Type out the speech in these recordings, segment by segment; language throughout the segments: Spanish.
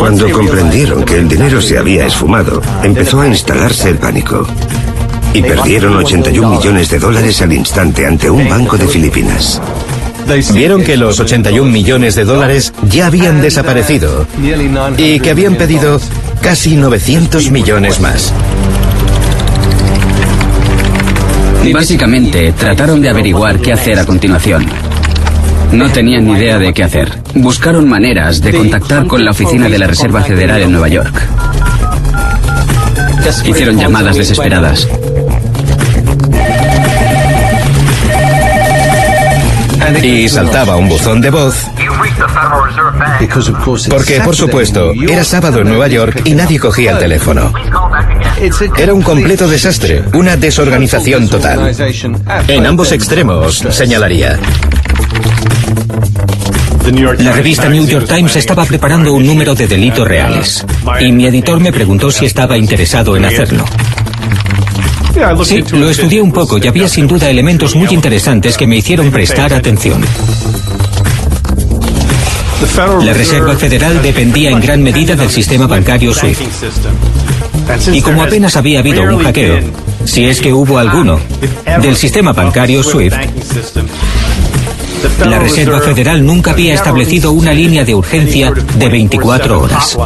Cuando comprendieron que el dinero se había esfumado, empezó a instalarse el pánico. Y perdieron 81 millones de dólares al instante ante un banco de Filipinas. Vieron que los 81 millones de dólares ya habían desaparecido y que habían pedido casi 900 millones más. Básicamente, trataron de averiguar qué hacer a continuación. No tenían ni idea de qué hacer. Buscaron maneras de contactar con la oficina de la Reserva Federal en Nueva York. Hicieron llamadas desesperadas. Y saltaba un buzón de voz, porque por supuesto era sábado en Nueva York y nadie cogía el teléfono. Era un completo desastre, una desorganización total. En ambos extremos, señalaría. La revista New York Times estaba preparando un número de delitos reales, y mi editor me preguntó si estaba interesado en hacerlo. Sí, lo estudié un poco y había sin duda elementos muy interesantes que me hicieron prestar atención. La Reserva Federal dependía en gran medida del sistema bancario SWIFT. Y como apenas había habido un hackeo, si es que hubo alguno, del sistema bancario SWIFT, la Reserva Federal nunca había establecido una línea de urgencia de 24 horas.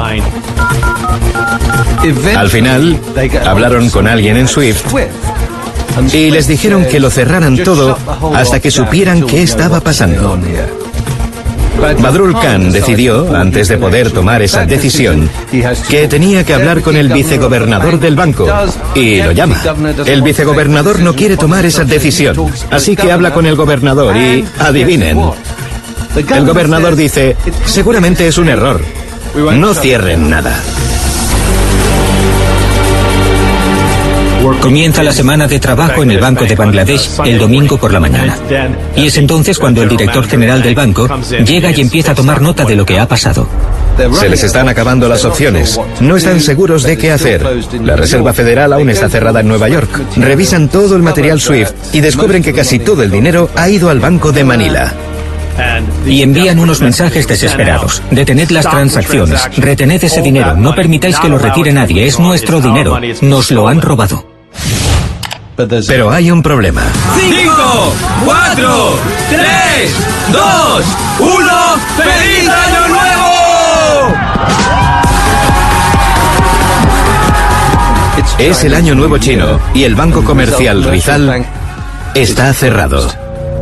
Al final, hablaron con alguien en SWIFT y les dijeron que lo cerraran todo hasta que supieran qué estaba pasando. Badrul Khan decidió, antes de poder tomar esa decisión, que tenía que hablar con el vicegobernador del banco, y lo llama. El vicegobernador no quiere tomar esa decisión, así que habla con el gobernador y, adivinen, el gobernador dice, seguramente es un error, no cierren nada. Comienza la semana de trabajo en el Banco de Bangladesh el domingo por la mañana. Y es entonces cuando el director general del banco llega y empieza a tomar nota de lo que ha pasado. Se les están acabando las opciones. No están seguros de qué hacer. La Reserva Federal aún está cerrada en Nueva York. Revisan todo el material SWIFT y descubren que casi todo el dinero ha ido al Banco de Manila. Y envían unos mensajes desesperados. Detened las transacciones, retened ese dinero, no permitáis que lo retire nadie, es nuestro dinero, nos lo han robado. Pero hay un problema. 5, 4, 3, 2, 1, ¡Feliz Año Nuevo! Es el Año Nuevo chino y el banco comercial Rizal está cerrado.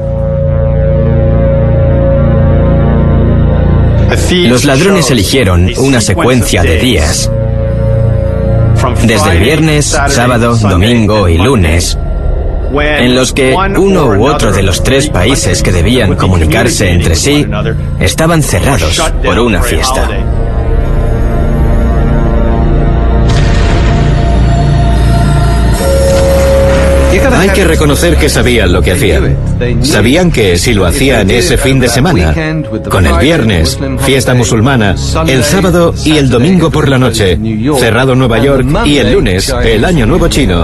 Los ladrones eligieron una secuencia de días. Desde el viernes, sábado, domingo y lunes, en los que uno u otro de los tres países que debían comunicarse entre sí estaban cerrados por una fiesta. Hay que reconocer que sabían lo que hacían. Sabían que si lo hacían ese fin de semana, con el viernes, fiesta musulmana, el sábado y el domingo por la noche, cerrado Nueva York, y el lunes, el Año Nuevo chino,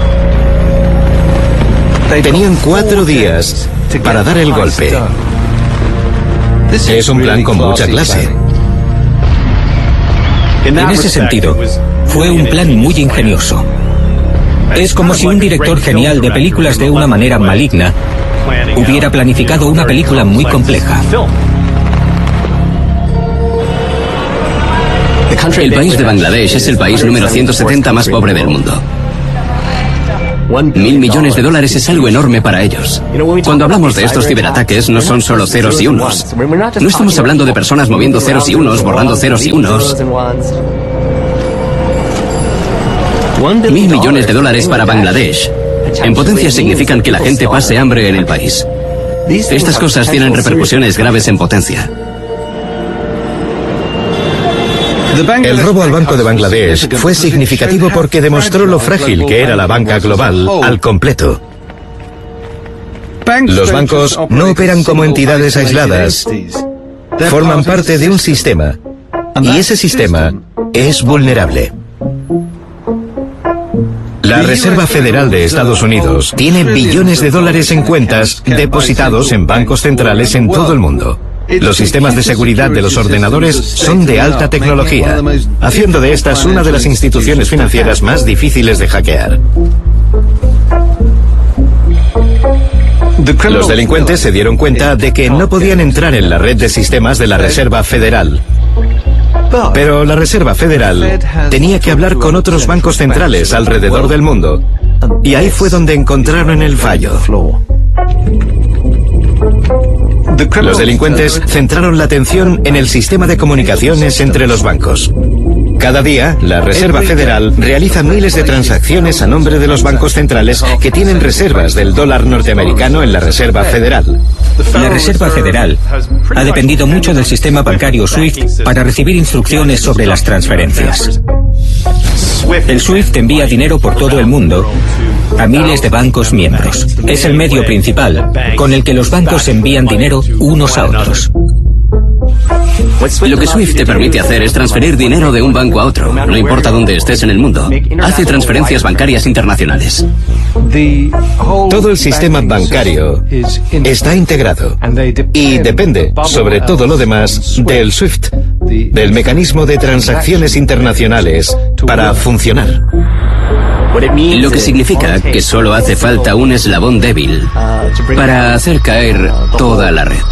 tenían 4 días para dar el golpe. Es un plan con mucha clase. En ese sentido, fue un plan muy ingenioso. Es como si un director genial de películas de una manera maligna hubiera planificado una película muy compleja. El país de Bangladesh es el país número 170 más pobre del mundo. 1.000 millones de dólares es algo enorme para ellos. Cuando hablamos de estos ciberataques, no son solo ceros y unos. No estamos hablando de personas moviendo ceros y unos, borrando ceros y unos. 1.000 millones de dólares para Bangladesh en potencia significan que la gente pase hambre en el país. Estas cosas tienen repercusiones graves en potencia. El robo al Banco de Bangladesh fue significativo porque demostró lo frágil que era la banca global al completo. Los bancos no operan como entidades aisladas, forman parte de un sistema, y ese sistema es vulnerable. La Reserva Federal de Estados Unidos tiene billones de dólares en cuentas depositados en bancos centrales en todo el mundo. Los sistemas de seguridad de los ordenadores son de alta tecnología, haciendo de estas una de las instituciones financieras más difíciles de hackear. Los delincuentes se dieron cuenta de que no podían entrar en la red de sistemas de la Reserva Federal. Pero la Reserva Federal tenía que hablar con otros bancos centrales alrededor del mundo. Y ahí fue donde encontraron el fallo. Los delincuentes centraron la atención en el sistema de comunicaciones entre los bancos. Cada día, la Reserva Federal realiza miles de transacciones a nombre de los bancos centrales que tienen reservas del dólar norteamericano en la Reserva Federal. La Reserva Federal ha dependido mucho del sistema bancario SWIFT para recibir instrucciones sobre las transferencias. El SWIFT envía dinero por todo el mundo a miles de bancos miembros. Es el medio principal con el que los bancos envían dinero unos a otros. Lo que SWIFT te permite hacer es transferir dinero de un banco a otro, no importa dónde estés en el mundo. Hace transferencias bancarias internacionales. Todo el sistema bancario está integrado y depende, sobre todo lo demás, del SWIFT, del mecanismo de transacciones internacionales, para funcionar. Lo que significa que solo hace falta un eslabón débil para hacer caer toda la red.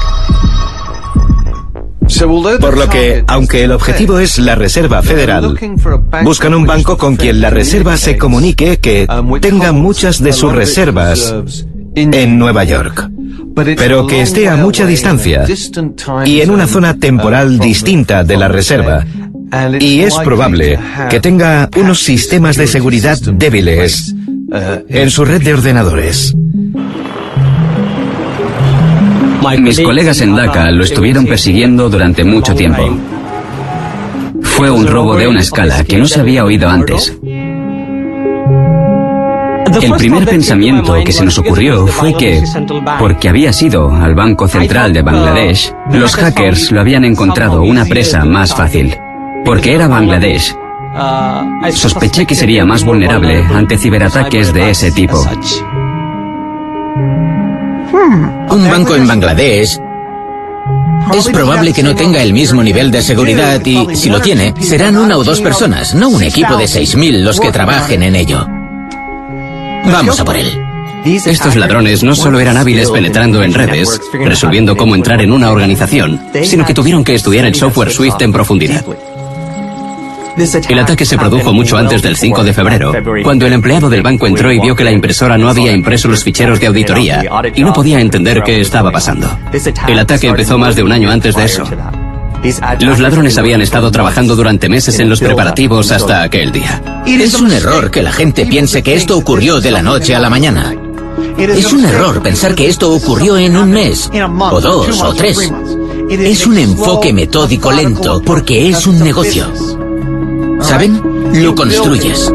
Por lo que, aunque el objetivo es la Reserva Federal, buscan un banco con quien la Reserva se comunique que tenga muchas de sus reservas en Nueva York, pero que esté a mucha distancia y en una zona temporal distinta de la Reserva. Y es probable que tenga unos sistemas de seguridad débiles en su red de ordenadores. Mis colegas en Dhaka lo estuvieron persiguiendo durante mucho tiempo. Fue un robo de una escala que no se había oído antes. El primer pensamiento que se nos ocurrió fue que, porque había sido al Banco Central de Bangladesh, los hackers lo habían encontrado una presa más fácil. Porque era Bangladesh. Sospeché que sería más vulnerable ante ciberataques de ese tipo. Un banco en Bangladesh es probable que no tenga el mismo nivel de seguridad y, si lo tiene, serán una o dos personas, no un equipo de 6.000 los que trabajen en ello. Vamos a por él. Estos ladrones no solo eran hábiles penetrando en redes, resolviendo cómo entrar en una organización, sino que tuvieron que estudiar el software SWIFT en profundidad. El ataque se produjo mucho antes del 5 de febrero, cuando el empleado del banco entró y vio que la impresora no había impreso los ficheros de auditoría y no podía entender qué estaba pasando. El ataque empezó más de un año antes de eso. Los ladrones habían estado trabajando durante meses en los preparativos hasta aquel día. Es un error que la gente piense que esto ocurrió de la noche a la mañana. Es un error pensar que esto ocurrió en un mes, o 2, o 3. Es un enfoque metódico lento porque es un negocio. ¿Saben? Lo construyes.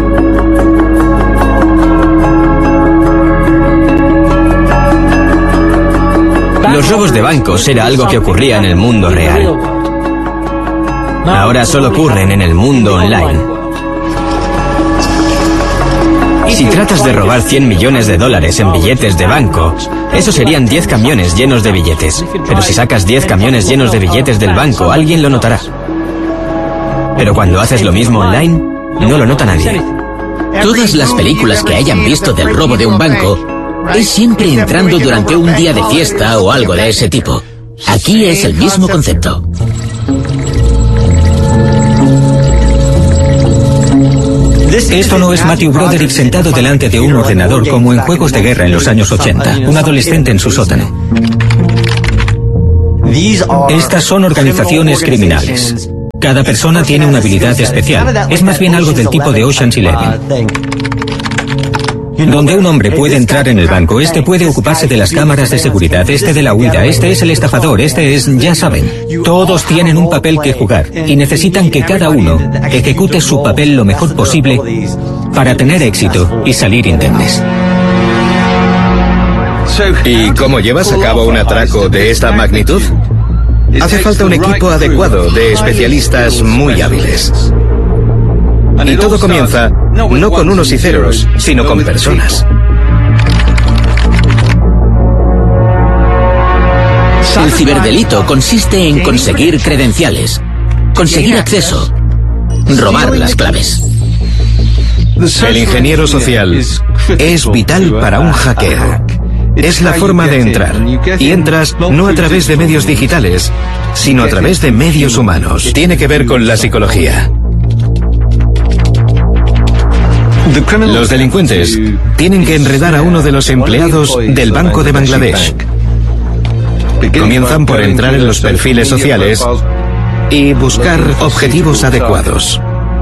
Los robos de bancos era algo que ocurría en el mundo real. Ahora solo ocurren en el mundo online. Si tratas de robar 100 millones de dólares en billetes de banco, eso serían 10 camiones llenos de billetes. Pero si sacas 10 camiones llenos de billetes del banco, alguien lo notará. Pero cuando haces lo mismo online, no lo nota nadie. Todas las películas que hayan visto del robo de un banco es siempre entrando durante un día de fiesta o algo de ese tipo. Aquí es el mismo concepto. Esto no es Matthew Broderick sentado delante de un ordenador como en juegos de guerra en los años 80, un adolescente en su sótano. Estas son organizaciones criminales. Cada persona tiene una habilidad especial. Es más bien algo del tipo de Ocean's 11. Donde un hombre puede entrar en el banco, este puede ocuparse de las cámaras de seguridad, este de la huida, este es el estafador, este es... ya saben. Todos tienen un papel que jugar y necesitan que cada uno ejecute su papel lo mejor posible para tener éxito y salir indemnes. ¿Y cómo llevas a cabo un atraco de esta magnitud? Hace falta un equipo adecuado de especialistas muy hábiles. Y todo comienza no con unos y ceros, sino con personas. El ciberdelito consiste en conseguir credenciales, conseguir acceso, robar las claves. El ingeniero social es vital para un hackeo. Es la forma de entrar. Y entras no a través de medios digitales, sino a través de medios humanos. Tiene que ver con la psicología. Los delincuentes tienen que enredar a uno de los empleados del Banco de Bangladesh. Comienzan por entrar en los perfiles sociales y buscar objetivos adecuados.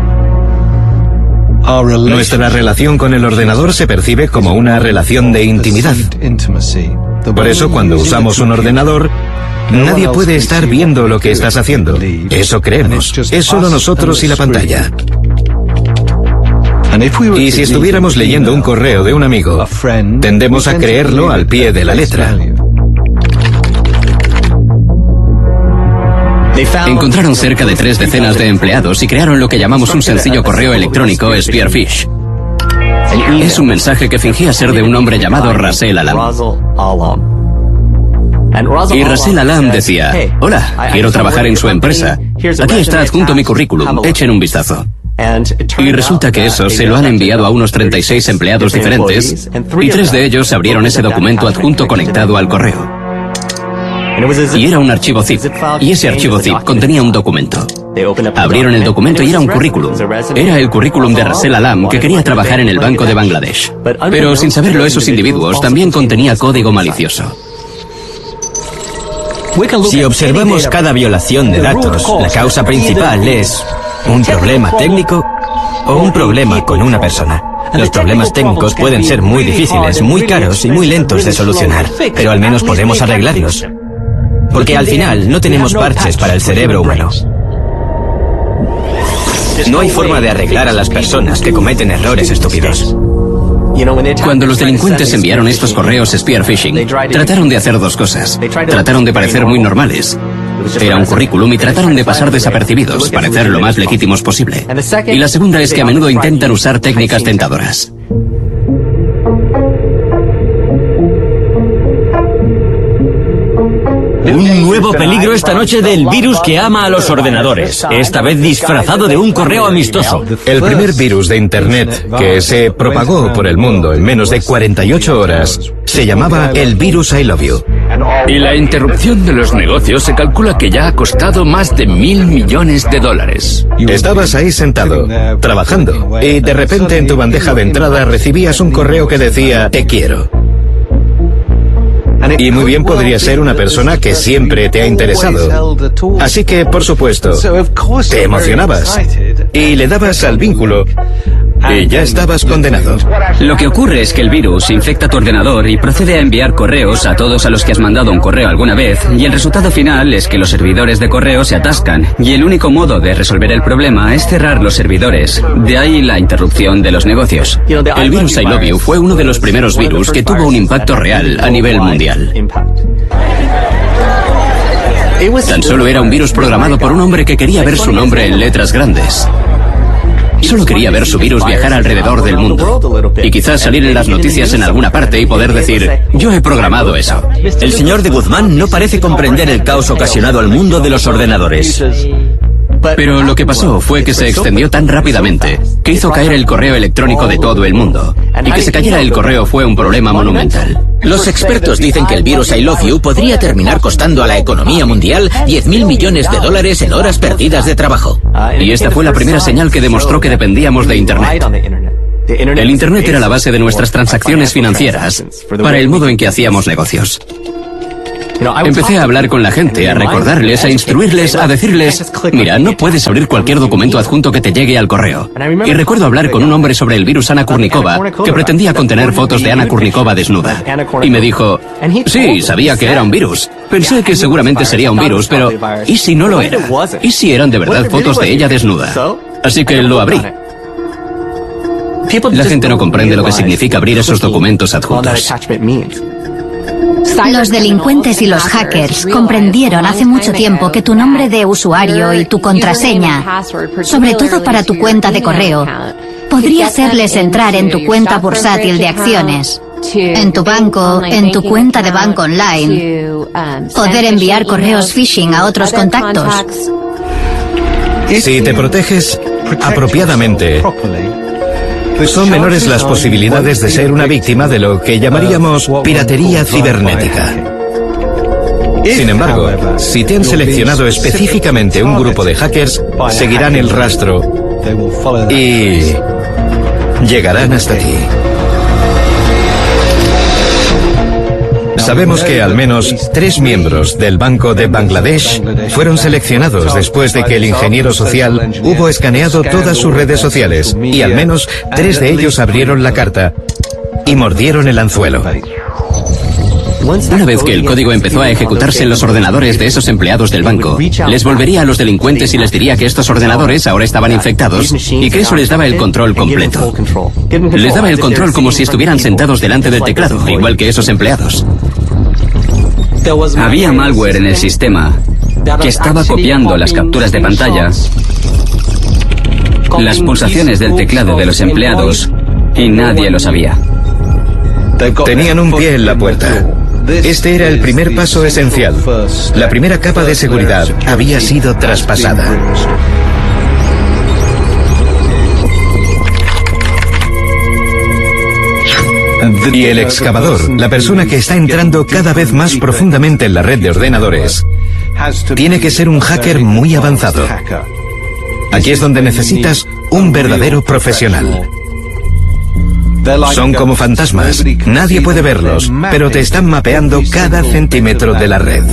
Nuestra relación con el ordenador se percibe como una relación de intimidad. Por eso, cuando usamos un ordenador, nadie puede estar viendo lo que estás haciendo. Eso creemos. Es solo nosotros y la pantalla. Y si estuviéramos leyendo un correo de un amigo, tendemos a creerlo al pie de la letra. Encontraron cerca de 3 decenas de empleados y crearon lo que llamamos un sencillo correo electrónico Spearfish. Es un mensaje que fingía ser de un hombre llamado Russell Alam. Y Russell Alam decía: hola, quiero trabajar en su empresa. Aquí está adjunto mi currículum, echen un vistazo. Y resulta que eso se lo han enviado a unos 36 empleados diferentes y 3 de ellos abrieron ese documento adjunto conectado al correo. Y era un archivo zip, y ese archivo zip contenía un documento. Abrieron el documento y era un currículum. Era el currículum de Russell Alam, que quería trabajar en el Banco de Bangladesh. Pero sin saberlo, esos individuos también contenía código malicioso. Si observamos cada violación de datos, la causa principal es un problema técnico o un problema con una persona. Los problemas técnicos pueden ser muy difíciles, muy caros y muy lentos de solucionar, pero al menos podemos arreglarlos. Porque al final no tenemos parches para el cerebro humano. No hay forma de arreglar a las personas que cometen errores estúpidos. Cuando los delincuentes enviaron estos correos spear phishing, trataron de hacer 2 cosas. Trataron de parecer muy normales. Era un currículum y trataron de pasar desapercibidos, parecer lo más legítimos posible. Y la segunda es que a menudo intentan usar técnicas tentadoras. Un nuevo peligro esta noche del virus que ama a los ordenadores, esta vez disfrazado de un correo amistoso. El primer virus de Internet que se propagó por el mundo en menos de 48 horas se llamaba el virus I Love You. Y la interrupción de los negocios se calcula que ya ha costado más de $1.000 millones. Estabas ahí sentado, trabajando, y de repente en tu bandeja de entrada recibías un correo que decía: te quiero. Y muy bien podría ser una persona que siempre te ha interesado. Así que, por supuesto, te emocionabas y le dabas al vínculo y ya estabas condenado. Lo que ocurre es que el virus infecta tu ordenador y procede a enviar correos a todos a los que has mandado un correo alguna vez, y el resultado final es que los servidores de correo se atascan, y el único modo de resolver el problema es cerrar los servidores. De ahí la interrupción de los negocios. El virus I Love You fue uno de los primeros virus que tuvo un impacto real a nivel mundial. Tan solo era un virus programado por un hombre que quería ver su nombre en letras grandes. Solo quería ver su virus viajar alrededor del mundo y quizás salir en las noticias en alguna parte y poder decir: yo he programado eso. El señor de Guzmán no parece comprender el caos ocasionado al mundo de los ordenadores. Pero lo que pasó fue que se extendió tan rápidamente que hizo caer el correo electrónico de todo el mundo. Y que se cayera el correo fue un problema monumental. Los expertos dicen que el virus I Love You podría terminar costando a la economía mundial $10.000 millones en horas perdidas de trabajo. Y esta fue la primera señal que demostró que dependíamos de Internet. El Internet era la base de nuestras transacciones financieras para el modo en que hacíamos negocios. Empecé a hablar con la gente, a recordarles, a instruirles, a decirles: mira, no puedes abrir cualquier documento adjunto que te llegue al correo. Y recuerdo hablar con un hombre sobre el virus Anna Kournikova, que pretendía contener fotos de Anna Kournikova desnuda. Y me dijo: sí, sabía que era un virus. Pensé que seguramente sería un virus, pero ¿y si no lo era? ¿Y si eran de verdad fotos de ella desnuda? Así que lo abrí. La gente no comprende lo que significa abrir esos documentos adjuntos. Los delincuentes y los hackers comprendieron hace mucho tiempo que tu nombre de usuario y tu contraseña, sobre todo para tu cuenta de correo, podría hacerles entrar en tu cuenta bursátil de acciones. en tu banco, en tu cuenta de banco online, poder enviar correos phishing a otros contactos. Si te proteges apropiadamente, son menores las posibilidades de ser una víctima de lo que llamaríamos piratería cibernética. Sin embargo, si te han seleccionado específicamente un grupo de hackers, seguirán el rastro y llegarán hasta ti. Sabemos que al menos 3 miembros del Banco de Bangladesh fueron seleccionados después de que el ingeniero social hubo escaneado todas sus redes sociales y al menos 3 de ellos abrieron la carta y mordieron el anzuelo. Una vez que el código empezó a ejecutarse en los ordenadores de esos empleados del banco, les volvería a los delincuentes y les diría que estos ordenadores ahora estaban infectados y que eso les daba el control completo. Les daba el control como si estuvieran sentados delante del teclado, igual que esos empleados. Había malware en el sistema que estaba copiando las capturas de pantalla, las pulsaciones del teclado de los empleados, y nadie lo sabía. Tenían un pie en la puerta. Este era el primer paso esencial. La primera capa de seguridad había sido traspasada. Y el excavador, la persona que está entrando cada vez más profundamente en la red de ordenadores, tiene que ser un hacker muy avanzado. Aquí es donde necesitas un verdadero profesional. Son como fantasmas, nadie puede verlos, pero te están mapeando cada centímetro de la red.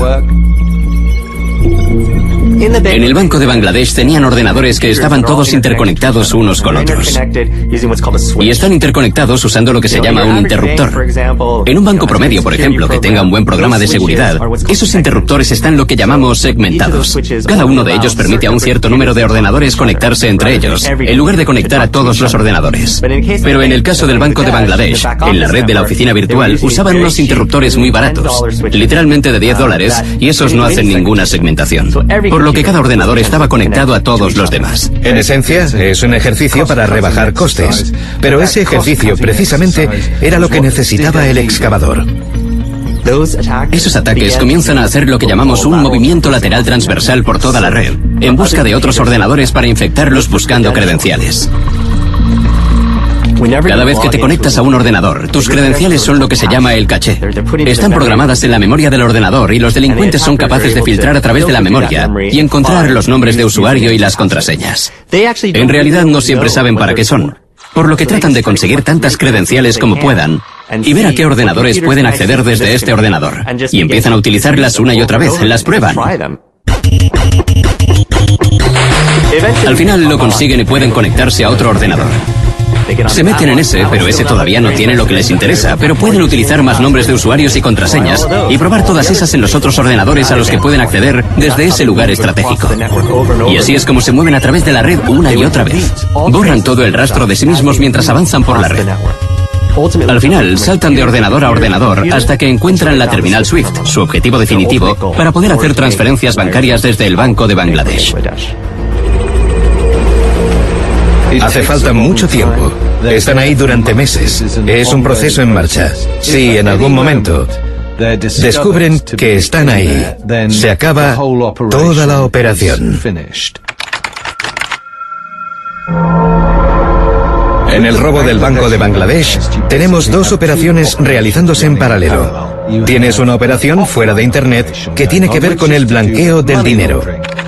En el Banco de Bangladesh tenían ordenadores que estaban todos interconectados unos con otros. Y están interconectados usando lo que se llama un interruptor. En un banco promedio, por ejemplo, que tenga un buen programa de seguridad, esos interruptores están lo que llamamos segmentados. Cada uno de ellos permite a un cierto número de ordenadores conectarse entre ellos, en lugar de conectar a todos los ordenadores. Pero en el caso del Banco de Bangladesh, en la red de la oficina virtual, usaban unos interruptores muy baratos, literalmente de $10, y esos no hacen ninguna segmentación. Por lo que cada ordenador estaba conectado a todos los demás. En esencia, es un ejercicio para rebajar costes, pero ese ejercicio precisamente era lo que necesitaba el excavador. Esos ataques comienzan a hacer lo que llamamos un movimiento lateral transversal por toda la red, en busca de otros ordenadores para infectarlos buscando credenciales. Cada vez que te conectas a un ordenador, tus credenciales son lo que se llama el caché. Están programadas en la memoria del ordenador y los delincuentes son capaces de filtrar a través de la memoria y encontrar los nombres de usuario y las contraseñas. En realidad no siempre saben para qué son, por lo que tratan de conseguir tantas credenciales como puedan y ver a qué ordenadores pueden acceder desde este ordenador. Y empiezan a utilizarlas una y otra vez, las prueban. Al final lo consiguen y pueden conectarse a otro ordenador. Se meten en ese, pero ese todavía no tiene lo que les interesa, pero pueden utilizar más nombres de usuarios y contraseñas y probar todas esas en los otros ordenadores a los que pueden acceder desde ese lugar estratégico. Y así es como se mueven a través de la red una y otra vez. Borran todo el rastro de sí mismos mientras avanzan por la red. Al final, saltan de ordenador a ordenador hasta que encuentran la terminal SWIFT, su objetivo definitivo, para poder hacer transferencias bancarias desde el Banco de Bangladesh. Hace falta mucho tiempo. Están ahí durante meses. Es un proceso en marcha. Si en algún momento descubren que están ahí, se acaba toda la operación. En el robo del Banco de Bangladesh, tenemos 2 operaciones realizándose en paralelo. Tienes una operación fuera de Internet que tiene que ver con el blanqueo del dinero.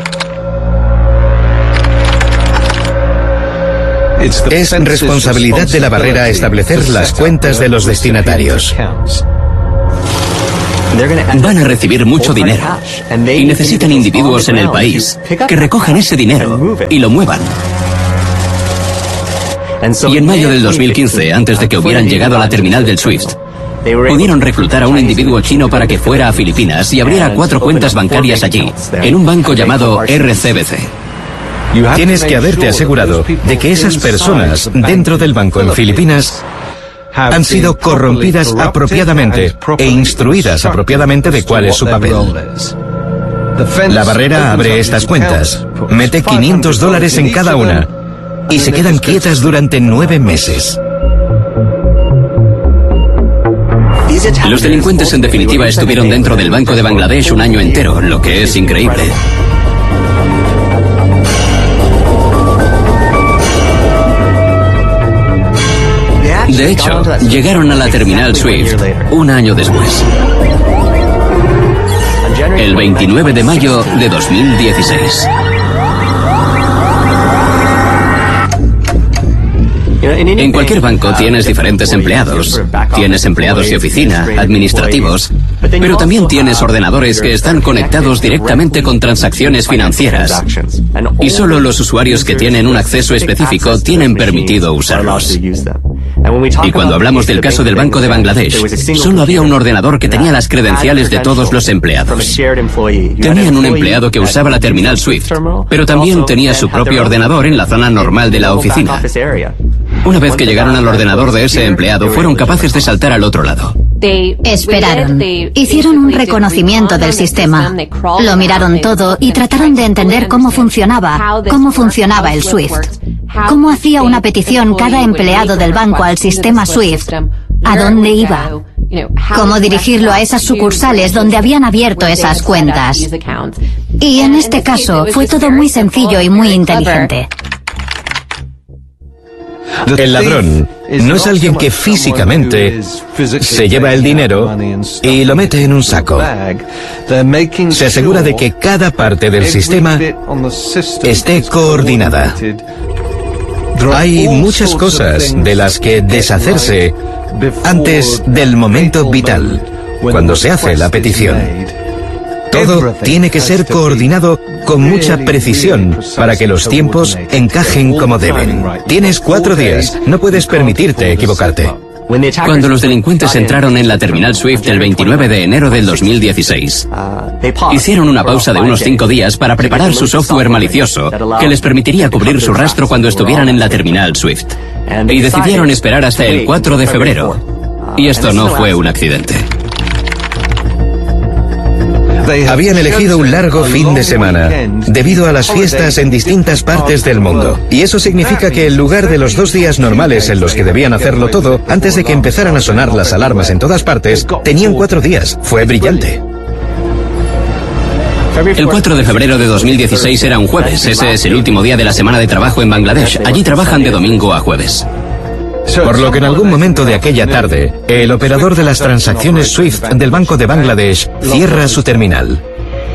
Es responsabilidad de la barrera establecer las cuentas de los destinatarios. Van a recibir mucho dinero y necesitan individuos en el país que recojan ese dinero y lo muevan. Y en mayo del 2015, antes de que hubieran llegado a la terminal del SWIFT, pudieron reclutar a un individuo chino para que fuera a Filipinas y abriera 4 cuentas bancarias allí, en un banco llamado RCBC. Tienes que haberte asegurado de que esas personas dentro del banco en Filipinas han sido corrompidas apropiadamente e instruidas apropiadamente de cuál es su papel. La barrera abre estas cuentas, mete $500 en cada una y se quedan quietas durante 9 meses. Los delincuentes, en definitiva, estuvieron dentro del Banco de Bangladesh un año entero, lo que es increíble. De hecho, llegaron a la terminal Swift un año después. El 29 de mayo de 2016. En cualquier banco tienes diferentes empleados. Tienes empleados de oficina, administrativos, pero también tienes ordenadores que están conectados directamente con transacciones financieras. Y solo los usuarios que tienen un acceso específico tienen permitido usarlos. Y cuando hablamos del caso del Banco de Bangladesh, solo había un ordenador que tenía las credenciales de todos los empleados. Tenían un empleado que usaba la terminal Swift, pero también tenía su propio ordenador en la zona normal de la oficina. Una vez que llegaron al ordenador de ese empleado, fueron capaces de saltar al otro lado. Esperaron. Hicieron un reconocimiento del sistema. Lo miraron todo y trataron de entender cómo funcionaba el SWIFT. Cómo hacía una petición cada empleado del banco al sistema SWIFT. ¿A dónde iba? Cómo dirigirlo a esas sucursales donde habían abierto esas cuentas. Y en este caso fue todo muy sencillo y muy inteligente. El ladrón no es alguien que físicamente se lleva el dinero y lo mete en un saco. Se asegura de que cada parte del sistema esté coordinada. Hay muchas cosas de las que deshacerse antes del momento vital, cuando se hace la petición. Todo tiene que ser coordinado con mucha precisión para que los tiempos encajen como deben. Tienes 4 días, no puedes permitirte equivocarte. Cuando los delincuentes entraron en la terminal Swift el 29 de enero del 2016, hicieron una pausa de unos 5 días para preparar su software malicioso que les permitiría cubrir su rastro cuando estuvieran en la terminal Swift. Y decidieron esperar hasta el 4 de febrero. Y esto no fue un accidente. Habían elegido un largo fin de semana debido a las fiestas en distintas partes del mundo. Y eso significa que en lugar de los 2 días normales en los que debían hacerlo todo, antes de que empezaran a sonar las alarmas en todas partes, tenían 4 días. Fue brillante. El 4 de febrero de 2016 era un jueves. Ese es el último día de la semana de trabajo en Bangladesh. Allí trabajan de domingo a jueves. Por lo que en algún momento de aquella tarde, el operador de las transacciones SWIFT del Banco de Bangladesh cierra su terminal.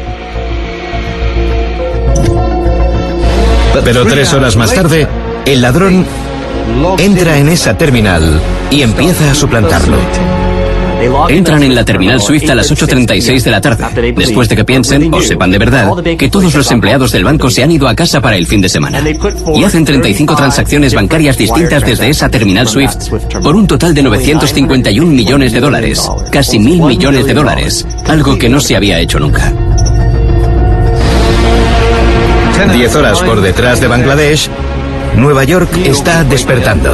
Pero 3 horas más tarde, el ladrón entra en esa terminal y empieza a suplantarlo. Entran en la terminal Swift a las 8:36 de la tarde, después de que piensen, o sepan de verdad, que todos los empleados del banco se han ido a casa para el fin de semana. Y hacen 35 transacciones bancarias distintas desde esa terminal Swift, por un total de 951 millones de dólares, casi 1.000 millones de dólares, algo que no se había hecho nunca. 10 horas por detrás de Bangladesh, Nueva York está despertando.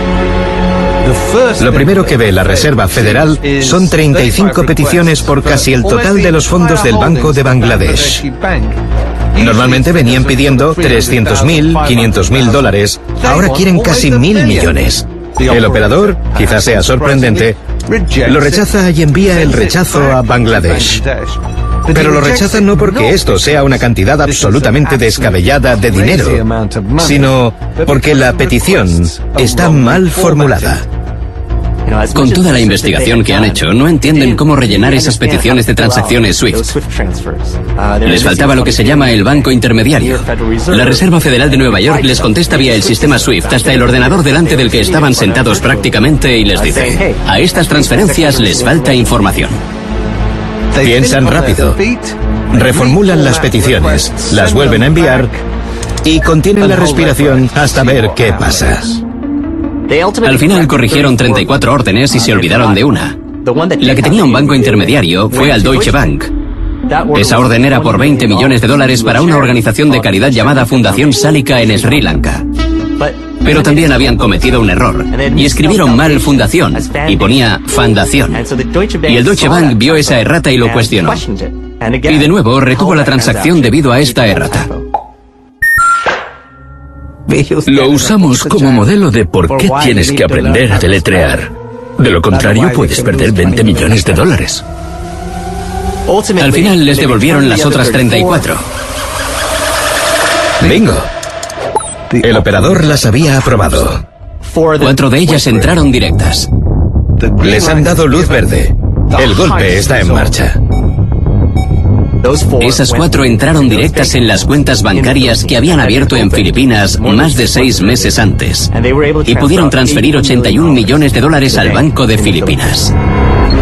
Lo primero que ve la Reserva Federal son 35 peticiones por casi el total de los fondos del Banco de Bangladesh. Normalmente venían pidiendo 300.000, 500.000 dólares, ahora quieren casi 1.000 millones. El operador, quizás sea sorprendente, lo rechaza y envía el rechazo a Bangladesh. Pero lo rechazan no porque esto sea una cantidad absolutamente descabellada de dinero, sino porque la petición está mal formulada. Con toda la investigación que han hecho, no entienden cómo rellenar esas peticiones de transacciones SWIFT. Les faltaba lo que se llama el banco intermediario. La Reserva Federal de Nueva York les contesta vía el sistema SWIFT hasta el ordenador delante del que estaban sentados prácticamente y les dice: a estas transferencias les falta información. Piensan rápido, reformulan las peticiones, las vuelven a enviar y contienen la respiración hasta ver qué pasa. Al final corrigieron 34 órdenes y se olvidaron de una. La que tenía un banco intermediario fue al Deutsche Bank. Esa orden era por 20 millones de dólares para una organización de caridad llamada Fundación Salika en Sri Lanka. Pero también habían cometido un error y escribieron mal fundación y ponía fundación. Y el Deutsche Bank vio esa errata y lo cuestionó. Y de nuevo retuvo la transacción debido a esta errata. Lo usamos como modelo de por qué tienes que aprender a deletrear. De lo contrario, puedes perder 20 millones de dólares. Al final les devolvieron las otras 34. Bingo. El operador las había aprobado. 4 de ellas entraron directas. Les han dado luz verde. El golpe está en marcha. Esas 4 entraron directas en las cuentas bancarias que habían abierto en Filipinas más de 6 meses antes y pudieron transferir 81 millones de dólares al Banco de Filipinas.